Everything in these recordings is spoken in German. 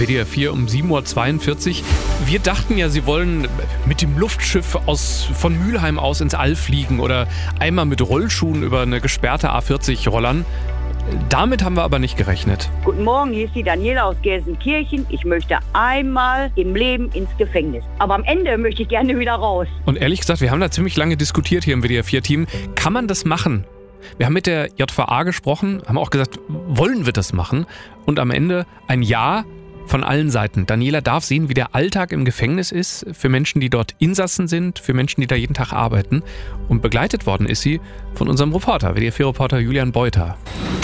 WDR 4 um 7.42 Uhr. Wir dachten ja, Sie wollen mit dem Luftschiff von Mülheim aus ins All fliegen oder einmal mit Rollschuhen über eine gesperrte A40 rollern. Damit haben wir aber nicht gerechnet. Guten Morgen, hier ist die Daniela aus Gelsenkirchen. Ich möchte einmal im Leben ins Gefängnis. Aber am Ende möchte ich gerne wieder raus. Und ehrlich gesagt, wir haben da ziemlich lange diskutiert hier im WDR 4-Team. Kann man das machen? Wir haben mit der JVA gesprochen, haben auch gesagt, wollen wir das machen? Und am Ende ein Ja von allen Seiten. Daniela darf sehen, wie der Alltag im Gefängnis ist, für Menschen, die dort Insassen sind, für Menschen, die da jeden Tag arbeiten. Und begleitet worden ist sie von unserem Reporter, WDR 4-Reporter Julian Beuter.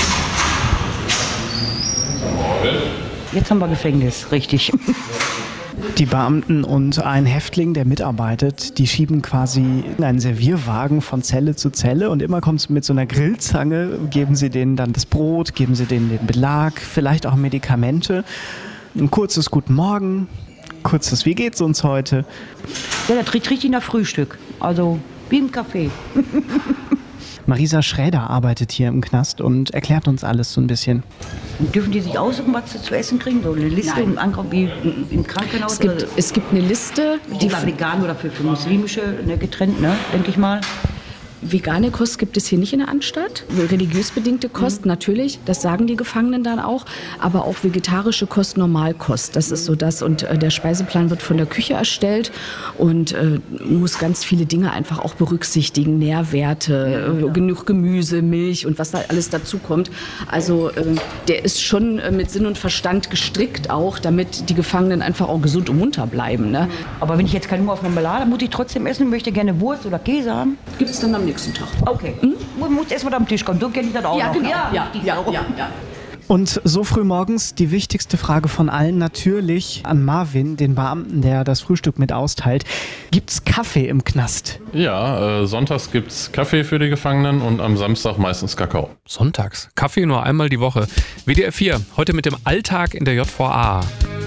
Jetzt haben wir Gefängnis, richtig. Die Beamten und ein Häftling, der mitarbeitet, die schieben quasi einen Servierwagen von Zelle zu Zelle und immer kommt es mit so einer Grillzange, geben sie denen dann das Brot, geben sie denen den Belag, vielleicht auch Medikamente. Ein kurzes Guten Morgen, kurzes Wie geht's uns heute? Ja, das riecht richtig nach Frühstück, also wie im Café. Marisa Schräder arbeitet hier im Knast und erklärt uns alles so ein bisschen. Und dürfen die sich aussuchen, was sie zu essen kriegen? So eine Liste im Ankauf wie im Krankenhaus? Es gibt eine Liste. Die war vegan oder für muslimische getrennt, ne, denke ich mal. Vegane Kost gibt es hier nicht in der Anstalt. Religiös bedingte Kost, natürlich, das sagen die Gefangenen dann auch. Aber auch vegetarische Kost, Normalkost, das ist so das. Und der Speiseplan wird von der Küche erstellt und muss ganz viele Dinge einfach auch berücksichtigen. Nährwerte, genug Gemüse, Milch und was da alles dazu kommt. Also der ist schon mit Sinn und Verstand gestrickt auch, damit die Gefangenen einfach auch gesund und munter bleiben. Ne? Aber wenn ich jetzt keinen Hunger auf Marmelade, muss ich trotzdem essen und möchte gerne Wurst oder Käse haben? Gibt es dann am nächsten Tag. Okay. Muss erst mal am Tisch kommen. So kenne ich das auch noch. Genau. Ja. Und so früh morgens die wichtigste Frage von allen natürlich an Marvin, den Beamten, der das Frühstück mit austeilt. Gibt's Kaffee im Knast? Ja, sonntags gibt's Kaffee für die Gefangenen und am Samstag meistens Kakao. Sonntags? Kaffee nur einmal die Woche. WDR 4, heute mit dem Alltag in der JVA.